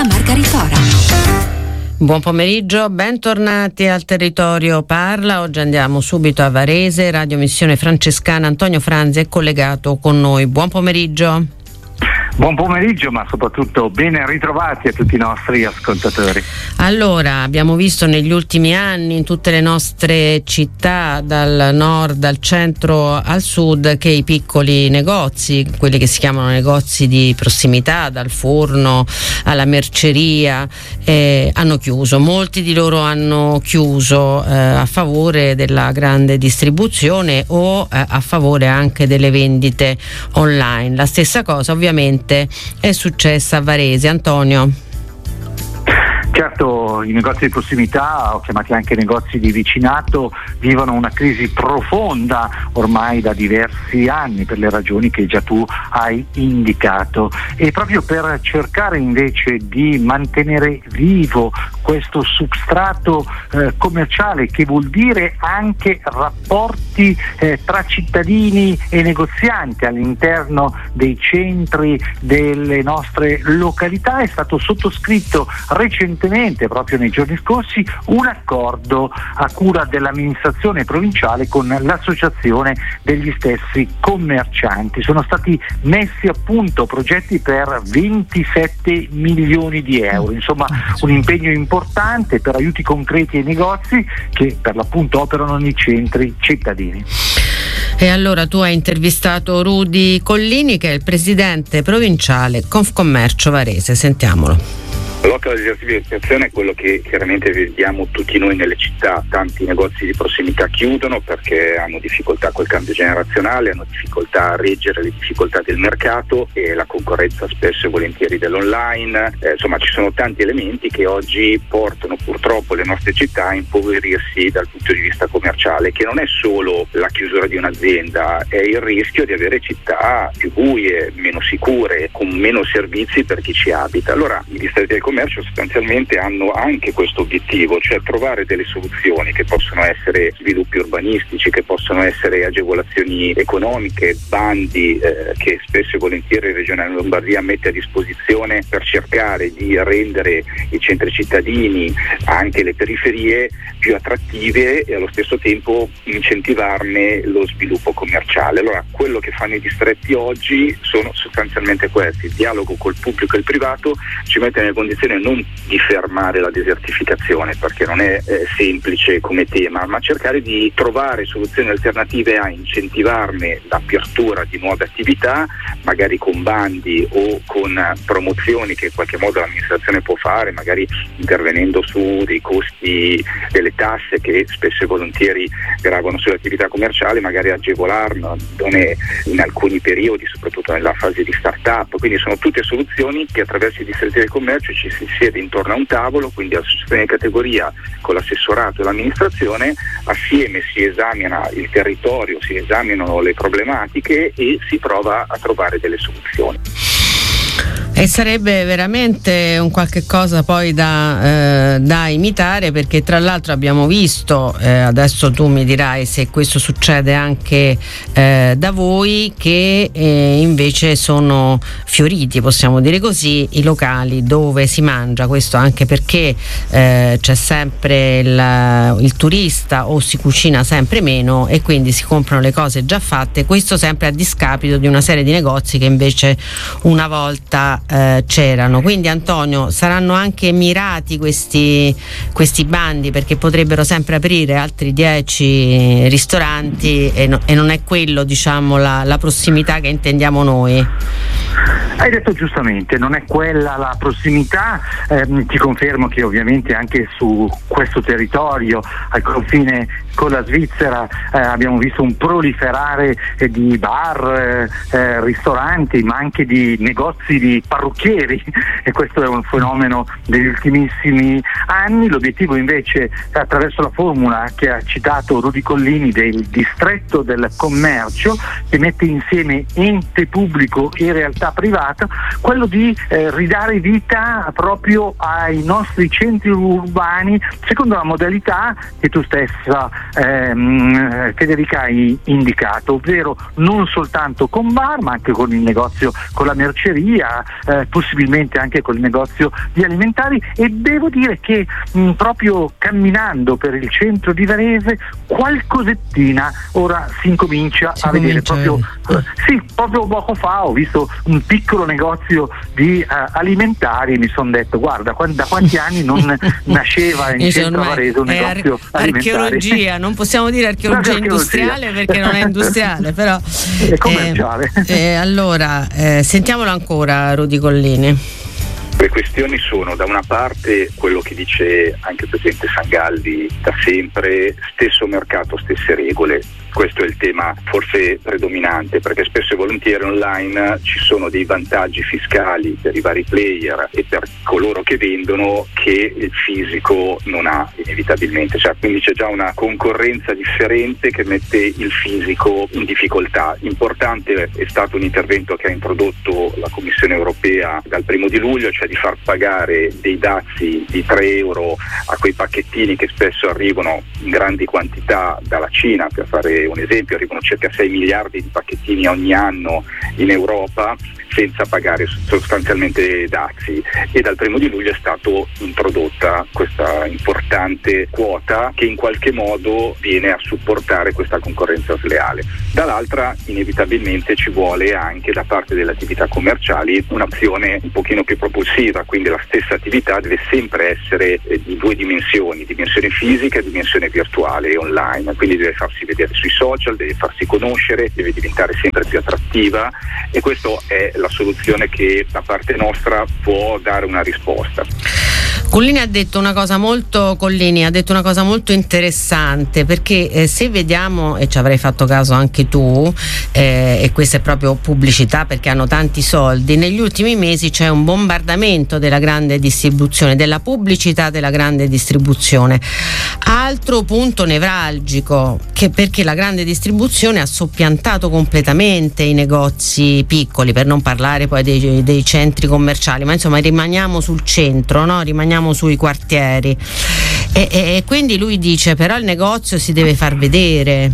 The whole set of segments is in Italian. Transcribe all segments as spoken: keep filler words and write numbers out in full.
Margaritora. Buon pomeriggio, bentornati al Territorio Parla. Oggi andiamo subito a Varese. Radio Missione Francescana, Antonio Franzi è collegato con noi. Buon pomeriggio. Buon pomeriggio, ma soprattutto ben ritrovati a tutti i nostri ascoltatori. Allora, abbiamo visto negli ultimi anni in tutte le nostre città, dal nord al centro al sud, che i piccoli negozi, quelli che si chiamano negozi di prossimità, dal forno alla merceria, eh, hanno chiuso. Molti di loro hanno chiuso eh, a favore della grande distribuzione o eh, a favore anche delle vendite online. La stessa cosa ovviamente è successa a Varese. Antonio. Certo, i negozi di prossimità, o chiamati anche negozi di vicinato, vivono una crisi profonda ormai da diversi anni per le ragioni che già tu hai indicato, e proprio per cercare invece di mantenere vivo questo substrato eh, commerciale, che vuol dire anche rapporti eh, tra cittadini e negozianti all'interno dei centri delle nostre località, è stato sottoscritto recentemente, proprio nei giorni scorsi, un accordo a cura dell'amministrazione provinciale con l'associazione degli stessi commercianti. Sono stati messi a punto progetti per ventisette milioni di euro, insomma un impegno importante per aiuti concreti ai negozi che per l'appunto operano nei centri cittadini. E allora tu hai intervistato Rudy Collini, che è il presidente provinciale Confcommercio Varese. Sentiamolo. La lotta alla desertificazione è quello che chiaramente vediamo tutti noi nelle città. Tanti negozi di prossimità chiudono perché hanno difficoltà col cambio generazionale, hanno difficoltà a reggere le difficoltà del mercato e la concorrenza spesso e volentieri dell'online. Eh, insomma, ci sono tanti elementi che oggi portano purtroppo le nostre città a impoverirsi dal punto di vista commerciale, che non è solo la chiusura di un'azienda, è il rischio di avere città più buie, meno sicure, con meno servizi per chi ci abita. Allora i distretti del commercio sostanzialmente hanno anche questo obiettivo, cioè trovare delle soluzioni che possono essere sviluppi urbanistici, che possono essere agevolazioni economiche, bandi eh, che spesso e volentieri il Regione Lombardia mette a disposizione per cercare di rendere i centri cittadini, anche le periferie, più attrattive e allo stesso tempo incentivarne lo sviluppo commerciale. Allora quello che fanno i distretti oggi sono sostanzialmente questi: il dialogo col pubblico e il privato ci mette nelle condizioni non di fermare la desertificazione, perché non è eh, semplice come tema, ma cercare di trovare soluzioni alternative a incentivarne l'apertura di nuove attività, magari con bandi o con promozioni che in qualche modo l'amministrazione può fare, magari intervenendo su dei costi delle tasse che spesso e volentieri gravano sulle attività commerciali, magari agevolarne in alcuni periodi, soprattutto nella fase di start-up. Quindi sono tutte soluzioni che attraverso i distretti del commercio ci si siede intorno a un tavolo, quindi l'associazione di categoria con l'assessorato e l'amministrazione, assieme si esamina il territorio, si esaminano le problematiche e si prova a trovare delle soluzioni. E sarebbe veramente un qualche cosa poi da, eh, da imitare, perché tra l'altro abbiamo visto, eh, adesso tu mi dirai se questo succede anche eh, da voi, che eh, invece sono fioriti, possiamo dire così, i locali dove si mangia. Questo anche perché eh, c'è sempre il, il turista, o si cucina sempre meno e quindi si comprano le cose già fatte, questo sempre a discapito di una serie di negozi che invece una volta Eh, c'erano. Quindi Antonio, saranno anche mirati questi, questi bandi, perché potrebbero sempre aprire altri dieci ristoranti e, no, e non è quello, diciamo, la, la prossimità che intendiamo noi. Hai detto giustamente, non è quella la prossimità. Eh, ti confermo che ovviamente anche su questo territorio, al confine con la Svizzera, eh, abbiamo visto un proliferare eh, di bar, eh, ristoranti, ma anche di negozi di parrucchieri, e questo è un fenomeno degli ultimissimi anni. L'obiettivo invece, attraverso la formula che ha citato Rudy Collini del distretto del commercio, che mette insieme ente pubblico e realtà private, passato, quello di eh, ridare vita proprio ai nostri centri urbani secondo la modalità che tu stessa ehm, Federica hai indicato, ovvero non soltanto con bar ma anche con il negozio, con la merceria, eh, possibilmente anche con il negozio di alimentari. E devo dire che mh, proprio camminando per il centro di Varese qualcosettina ora si incomincia si a vedere. Proprio eh, sì, proprio poco fa ho visto un piccolo negozio di uh, alimentari e mi sono detto guarda qu- da quanti anni non nasceva in centro a Varese un negozio ar- alimentare. Archeologia, non possiamo dire archeologia industriale perché non è industriale, però è commerciale. Eh, eh, allora eh, sentiamolo ancora Rudy Collini. Le questioni sono da una parte quello che dice anche il presidente Sangalli da sempre, stesso mercato, stesse regole. Questo è il tema forse predominante, perché spesso e volentieri online ci sono dei vantaggi fiscali per i vari player e per coloro che vendono che il fisico non ha inevitabilmente, cioè, quindi c'è già una concorrenza differente che mette il fisico in difficoltà. Importante è stato un intervento che ha introdotto la Commissione Europea dal primo di luglio, cioè di far pagare dei dazi di tre euro a quei pacchettini che spesso arrivano in grandi quantità dalla Cina. Per fare un esempio, arrivano circa sei miliardi di pacchettini ogni anno in Europa senza pagare sostanzialmente dazi, e dal primo di luglio è stato introdotta questa importante quota che in qualche modo viene a supportare questa concorrenza sleale. Dall'altra inevitabilmente ci vuole anche da parte delle attività commerciali un'azione un pochino più propulsiva, quindi la stessa attività deve sempre essere di due dimensioni, dimensione fisica e dimensione virtuale e online, quindi deve farsi vedere sui social, deve farsi conoscere, deve diventare sempre più attrattiva, e questo è la soluzione che da parte nostra può dare una risposta. Collini ha detto una cosa molto Collini ha detto una cosa molto interessante, perché eh, se vediamo, e ci avrai fatto caso anche tu, eh, e questa è proprio pubblicità perché hanno tanti soldi, negli ultimi mesi c'è un bombardamento della grande distribuzione, della pubblicità della grande distribuzione. Altro punto nevralgico, che perché la grande distribuzione ha soppiantato completamente i negozi piccoli, per non parlare poi dei, dei centri commerciali, ma insomma rimaniamo sul centro, no? Rimaniamo sui quartieri, e, e, e quindi lui dice però il negozio si deve far vedere.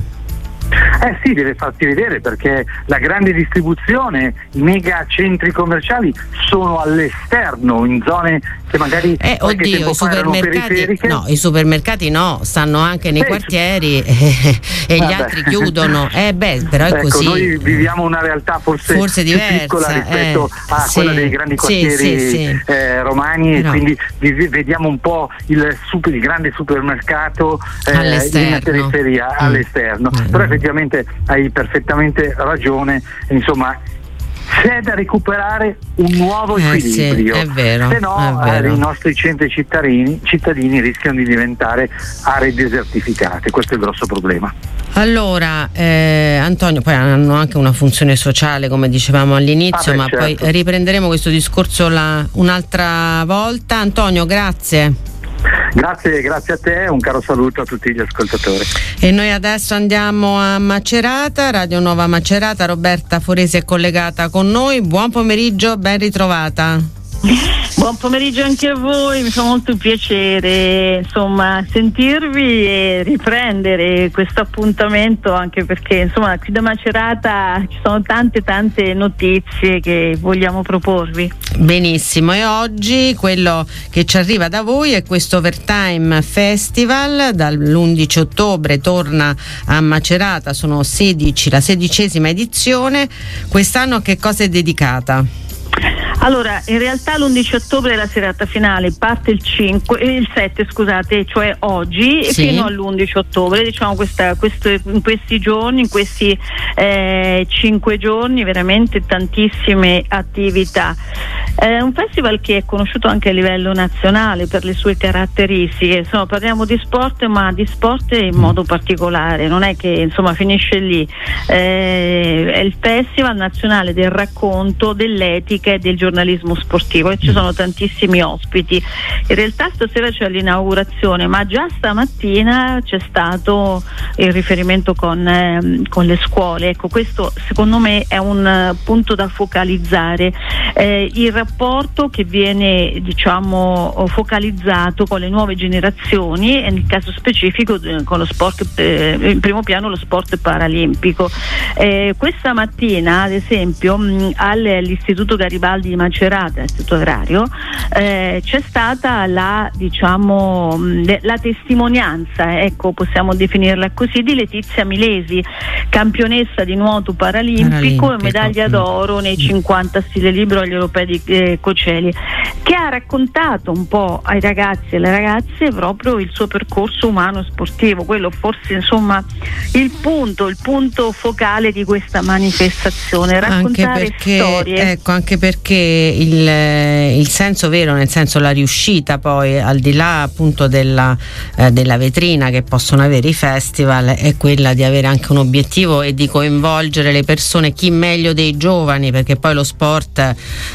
Eh sì, deve farsi vedere, perché la grande distribuzione, i mega centri commerciali sono all'esterno, in zone che magari eh, oddio, i supermercati no, i supermercati no, stanno anche nei eh, quartieri e, e gli altri chiudono. Eh beh, però è ecco, così. Noi viviamo una realtà forse, forse più diversa, piccola rispetto eh, a sì, quella dei grandi quartieri sì, sì, sì. Eh, romani, però, e quindi vi, vediamo un po' il, super, il grande supermercato eh, in periferia, mm. all'esterno. Mm. Però effettivamente hai perfettamente ragione, insomma c'è da recuperare un nuovo eh equilibrio, sì, è vero, se no è vero. Eh, i nostri centri cittadini, cittadini rischiano di diventare aree desertificate. Questo è il grosso problema. Allora eh, Antonio, poi hanno anche una funzione sociale come dicevamo all'inizio, ah, beh, ma certo. Poi riprenderemo questo discorso la, un'altra volta. Antonio, grazie. Grazie, grazie a te, un caro saluto a tutti gli ascoltatori. E noi adesso andiamo a Macerata, Radio Nuova Macerata. Roberta Foresi è collegata con noi. Buon pomeriggio, ben ritrovata. Buon pomeriggio anche a voi, mi fa molto piacere insomma sentirvi e riprendere questo appuntamento, anche perché insomma qui da Macerata ci sono tante tante notizie che vogliamo proporvi. Benissimo, e oggi quello che ci arriva da voi è questo Overtime Festival. Dall'undici ottobre torna a Macerata, sono sedici, la sedicesima edizione. Quest'anno a che cosa è dedicata? Allora, in realtà l'undici ottobre è la serata finale, parte il cinque, il sette scusate, cioè oggi, sì. Fino all'undici ottobre, diciamo questa, questo, in questi giorni, in questi eh, cinque giorni, veramente tantissime attività. È un festival che è conosciuto anche a livello nazionale per le sue caratteristiche, insomma parliamo di sport, ma di sport in modo particolare, non è che insomma finisce lì, eh, è il Festival Nazionale del Racconto, dell'Etica e del giornalismo sportivo e ci sono tantissimi ospiti. In realtà stasera c'è l'inaugurazione, ma già stamattina c'è stato il riferimento con, eh, con le scuole. Ecco, questo secondo me è un uh, punto da focalizzare, eh, il rapporto che viene diciamo focalizzato con le nuove generazioni e nel caso specifico eh, con lo sport, eh, in primo piano lo sport paralimpico. Eh, questa mattina ad esempio mh, all'Istituto Garibaldi di Macerata, Istituto Agrario, eh, c'è stata la diciamo mh, la testimonianza, ecco, possiamo definirla così, di Letizia Milesi, campionessa di nuoto paralimpico, paralimpico. e medaglia d'oro nei cinquanta stile libero agli europei di eh, Coceli, che ha raccontato un po' ai ragazzi e alle ragazze proprio il suo percorso umano sportivo, quello forse insomma il punto, il punto focale di questa manifestazione, raccontare anche perché, storie. Ecco, anche perché il, il senso vero, nel senso la riuscita poi, al di là appunto della, eh, della vetrina che possono avere i festival, è quella di avere anche un obiettivo e di coinvolgere le persone, chi meglio dei giovani, perché poi lo sport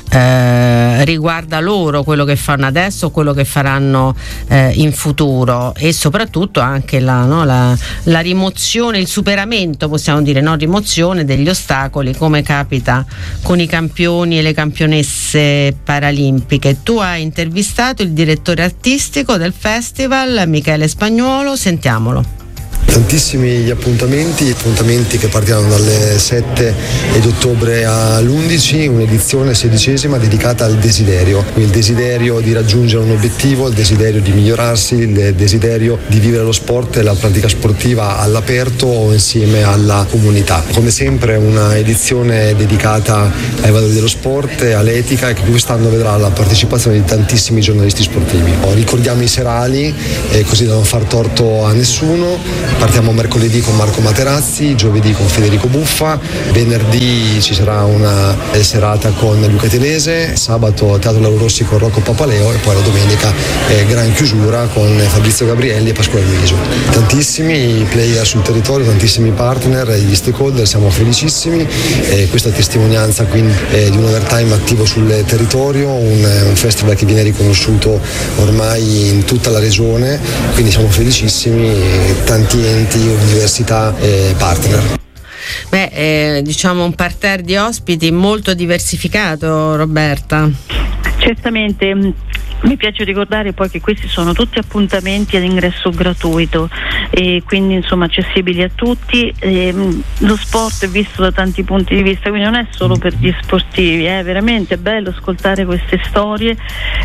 eh, riguarda loro, quello che fanno adesso, quello che faranno eh, in futuro, e soprattutto anche la, no, la, la rimozione, il superamento, possiamo dire, no, rimozione degli ostacoli, come capita con i campioni e le campionesse paralimpiche. Tu hai intervistato il direttore artistico del festival, Michele Spagnuolo, sentiamolo. Tantissimi gli appuntamenti, appuntamenti che partiranno dalle sette di ottobre all'undici, un'edizione sedicesima dedicata al desiderio, il desiderio di raggiungere un obiettivo, il desiderio di migliorarsi, il desiderio di vivere lo sport e la pratica sportiva all'aperto o insieme alla comunità. Come sempre una edizione dedicata ai valori dello sport e all'etica, e che quest'anno vedrà la partecipazione di tantissimi giornalisti sportivi. Ricordiamo i serali, eh, così da non far torto a nessuno. Partiamo mercoledì con Marco Materazzi, giovedì con Federico Buffa, venerdì ci sarà una serata con Luca Telese, sabato Teatro Lauro Rossi con Rocco Papaleo e poi la domenica eh, gran chiusura con Fabrizio Gabrielli e Pasquale Luiso. Tantissimi player sul territorio, tantissimi partner, gli stakeholder, siamo felicissimi. Eh, questa testimonianza quindi eh, di un overtime attivo sul territorio, un, un festival che viene riconosciuto ormai in tutta la regione, quindi siamo felicissimi, tanti enti, università e partner. Beh, eh, diciamo un parterre di ospiti molto diversificato, Roberta. Certamente. Mi piace ricordare poi che questi sono tutti appuntamenti ad ingresso gratuito e quindi insomma accessibili a tutti. E, lo sport è visto da tanti punti di vista, quindi non è solo per gli sportivi, è veramente bello ascoltare queste storie,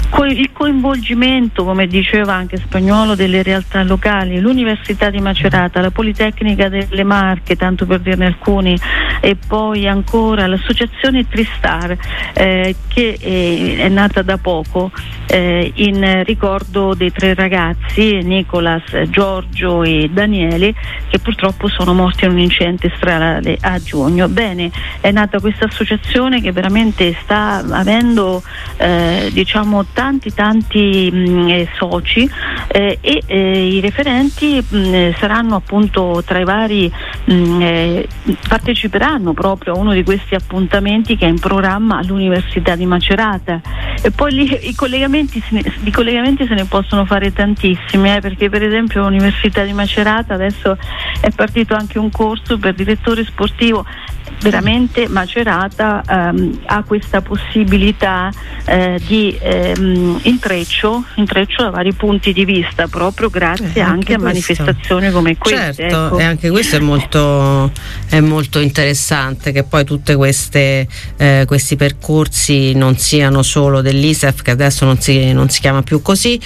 il coinvolgimento, come diceva anche Spagnuolo, delle realtà locali, l'Università di Macerata, la Politecnica delle Marche, tanto per dirne alcuni, e poi ancora l'associazione Tristar eh, che è, è nata da poco eh, in ricordo dei tre ragazzi, Nicolas, Giorgio e Daniele, che purtroppo sono morti in un incidente stradale a giugno. Bene, è nata questa associazione che veramente sta avendo eh, diciamo tanti tanti mh, eh, soci eh, e eh, i referenti mh, saranno appunto tra i vari mh, eh, parteciperanno proprio a uno di questi appuntamenti che è in programma all'Università di Macerata. E poi lì i collegamenti di collegamenti se ne possono fare tantissimi, eh, perché per esempio all'Università di Macerata adesso è partito anche un corso per direttore sportivo. Veramente Macerata ehm, ha questa possibilità eh, di ehm, intreccio, intreccio da vari punti di vista, proprio grazie eh, anche, anche a manifestazioni come queste. Certo, ecco. E anche questo è molto, è molto interessante, che poi tutte queste eh, questi percorsi non siano solo dell'I S E F, che adesso non si, non si chiama più così,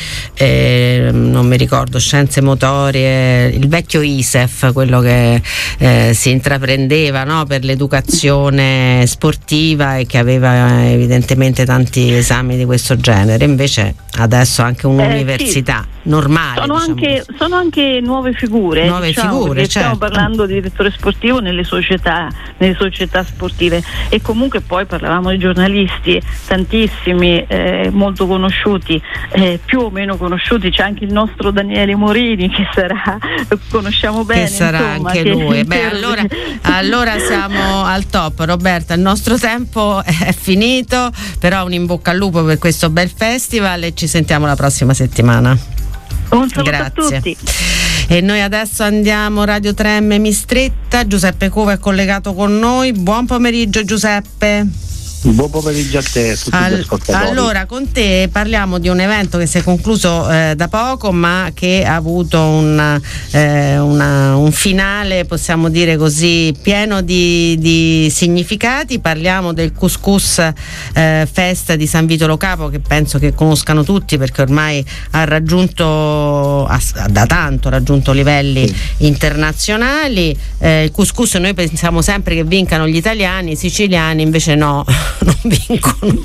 eh, non mi ricordo, scienze motorie, il vecchio I S E F, quello che eh, si intraprendeva, no, per le educazione sportiva e che aveva evidentemente tanti esami di questo genere, invece adesso anche un'università eh, sì. normale. Sono, diciamo anche, sono anche nuove figure, nuove diciamo, figure, certo. Stiamo parlando di direttore sportivo nelle società, nelle società sportive, e comunque poi parlavamo di giornalisti, tantissimi, eh, molto conosciuti, eh, più o meno conosciuti. C'è anche il nostro Daniele Morini che sarà, lo conosciamo bene, che sarà insomma, anche che lui. Beh, allora, allora siamo siamo al top. Roberta, il nostro tempo è finito, però un in bocca al lupo per questo bel festival e ci sentiamo la prossima settimana. Un saluto Grazie. a tutti. E noi adesso andiamo Radio tre M Mi stretta. Giuseppe Cuva è collegato con noi. Buon pomeriggio Giuseppe. Buon pomeriggio a te, a tutti All- gli ascoltatori. Allora, con te parliamo di un evento che si è concluso eh, da poco, ma che ha avuto un, eh, una, un finale, possiamo dire così, pieno di, di significati. Parliamo del Couscous eh, Fest di San Vito Lo Capo, che penso che conoscano tutti perché ormai ha raggiunto, ha, da tanto raggiunto livelli sì. internazionali. Eh, il couscous noi pensiamo sempre che vincano gli italiani, i siciliani invece no. Non vincono.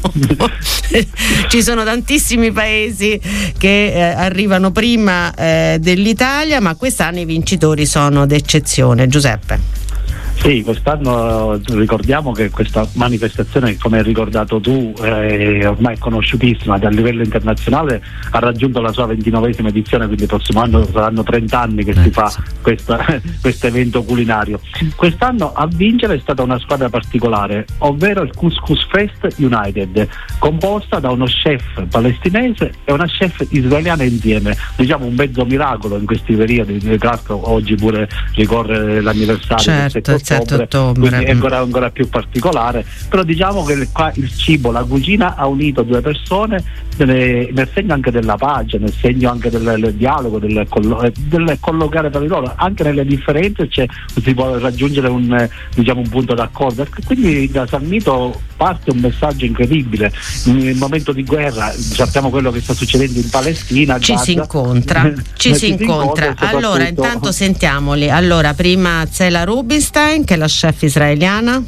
Ci sono tantissimi paesi che eh, arrivano prima eh, dell'Italia, ma quest'anno i vincitori sono d'eccezione. Giuseppe. Sì, quest'anno ricordiamo che questa manifestazione, come hai ricordato tu, è ormai conosciutissima a livello internazionale, ha raggiunto la sua ventinovesima edizione, quindi il prossimo anno saranno trenta anni che si fa questo evento culinario. Quest'anno a vincere è stata una squadra particolare, ovvero il Couscous Fest United, composta da uno chef palestinese e una chef israeliana insieme. Diciamo un mezzo miracolo in questi periodi, tra l'altro oggi pure ricorre l'anniversario certo. del ottobre, ottobre. Quindi è ancora, ancora più particolare, però diciamo che qua il cibo, la cucina ha unito due persone nel, nel segno anche della pace, nel segno anche del, del dialogo, del, del collocare tra di loro, anche nelle differenze cioè, si può raggiungere un, diciamo, un punto d'accordo, quindi da San Vito parte un messaggio incredibile. In momento di guerra sappiamo quello che sta succedendo in Palestina, ci Gaza. si incontra ci si incontra allora intanto sentiamoli. Allora prima Zela Rubinstein, che è la chef israeliana.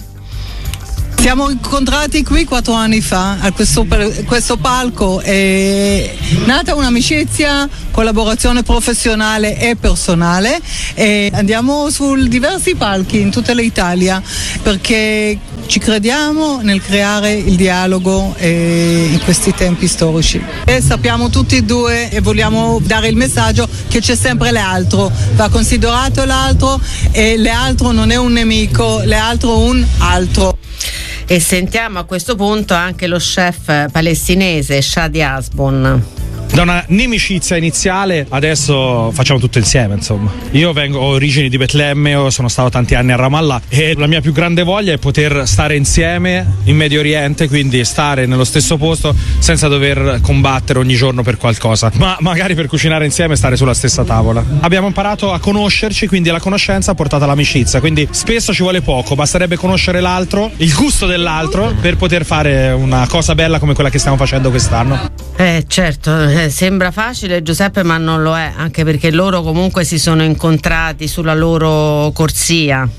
Siamo incontrati qui quattro anni fa a questo, questo palco, è nata un'amicizia, collaborazione professionale e personale e andiamo su diversi palchi in tutta l'Italia perché ci crediamo nel creare il dialogo eh, in questi tempi storici e sappiamo tutti e due e vogliamo dare il messaggio che c'è sempre l'altro, va considerato l'altro e l'altro non è un nemico, l'altro è un altro. E sentiamo a questo punto anche lo chef palestinese Shadi Asbun. Da una nimicizia iniziale adesso facciamo tutto insieme, insomma. Io vengo, ho origini di Betlemme, sono stato tanti anni a Ramallah e la mia più grande voglia è poter stare insieme in Medio Oriente, quindi stare nello stesso posto senza dover combattere ogni giorno per qualcosa, ma magari per cucinare insieme e stare sulla stessa tavola. Abbiamo imparato a conoscerci, quindi la conoscenza ha portato all'amicizia, quindi spesso ci vuole poco, basterebbe conoscere l'altro, il gusto dell'altro per poter fare una cosa bella come quella che stiamo facendo quest'anno. Eh certo, eh, sembra facile Giuseppe, ma non lo è, anche perché loro comunque si sono incontrati sulla loro corsia.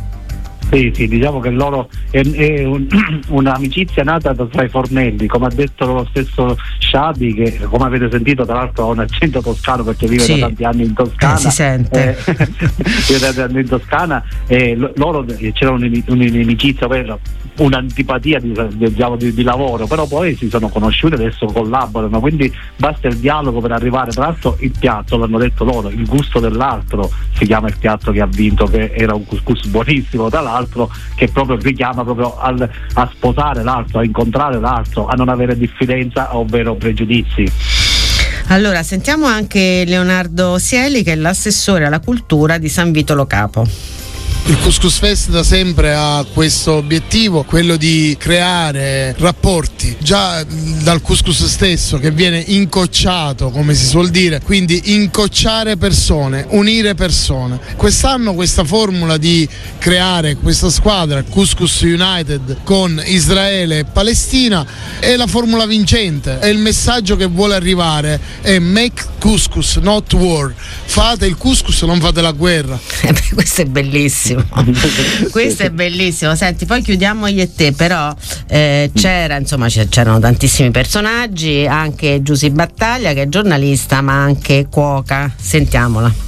Sì, sì, diciamo che loro è, è un, un'amicizia nata tra i fornelli, come ha detto lo stesso Shadi, che come avete sentito tra l'altro ha un accento toscano perché vive sì. da tanti anni in Toscana. Eh, si sente. Eh, vive da tanti anni in Toscana e l- loro c'era un'inimicizia, un'antipatia di, diciamo, di, di lavoro, però poi si sono conosciuti e adesso collaborano, quindi basta il dialogo per arrivare. Tra l'altro il piatto, l'hanno detto loro, il gusto dell'altro si chiama il piatto che ha vinto, che era un couscous buonissimo tra l'altro, che proprio richiama proprio al, a sposare l'altro, a incontrare l'altro, a non avere diffidenza ovvero pregiudizi. Allora sentiamo anche Leonardo Sieli, che è l'assessore alla cultura di San Vito Lo Capo. Il Couscous Fest da sempre ha questo obiettivo, quello di creare rapporti già dal couscous stesso, che viene incocciato, come si suol dire, quindi incocciare persone, unire persone. Quest'anno questa formula di creare questa squadra Couscous United con Israele e Palestina è la formula vincente, è il messaggio che vuole arrivare, è make couscous not war, fate il couscous, non fate la guerra. Eh beh, questo è bellissimo. Questo è bellissimo. Senti, poi chiudiamo io e te, però eh, c'era, insomma, c'erano tantissimi personaggi, anche Giusy Battaglia che è giornalista ma anche cuoca. Sentiamola.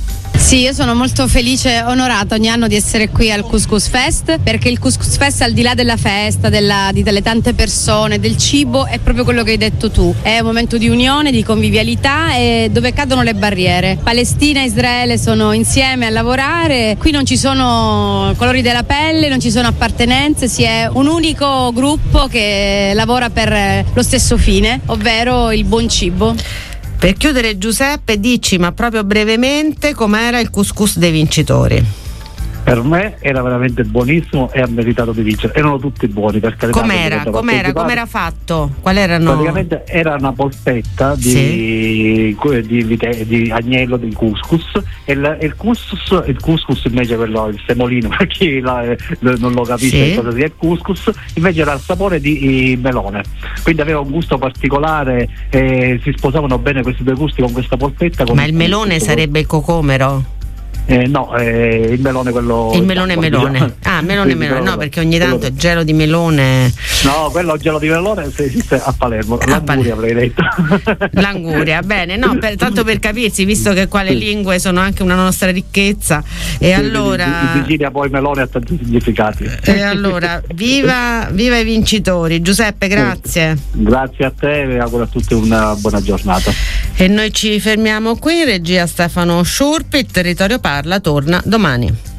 Sì, io sono molto felice e onorata ogni anno di essere qui al Couscous Fest, perché il Couscous Fest, al di là della festa, della, di, delle tante persone, del cibo, è proprio quello che hai detto tu. È un momento di unione, di convivialità e dove cadono le barriere. Palestina e Israele sono insieme a lavorare, qui non ci sono colori della pelle, non ci sono appartenenze, si è un unico gruppo che lavora per lo stesso fine, ovvero il buon cibo. Per chiudere, Giuseppe, dici, ma proprio brevemente, com'era il couscous dei vincitori? Per me era veramente buonissimo e ha meritato di vincere. Erano tutti buoni, per carità. Com'era? Com'era? Com'era fatto? Qual erano? Praticamente era una polpetta di, sì. di, di, di agnello di couscous e il, il couscous il couscous invece quello, il semolino, per chi la, non lo capisce sì. cosa sia il couscous, invece era il sapore di melone, quindi aveva un gusto particolare e si sposavano bene questi due gusti con questa polpetta. Con Ma il melone sarebbe il cocomero? Eh, no, eh, il melone quello. Il melone melone. Diciamo. Ah, melone melone. No, perché ogni tanto il gelo di melone. No, quello gelo di melone se esiste a Palermo. A L'anguria avrei detto. L'anguria, bene, no, per, tanto per capirsi, visto che qua le lingue sono anche una nostra ricchezza. E sì, allora. In Sicilia poi melone ha tanti significati. E allora, viva, viva i vincitori. Giuseppe, grazie. Sì. Grazie a te e auguro a tutti una buona giornata. E noi ci fermiamo qui, regia Stefano Sciurpi, il Territorio Parla torna domani.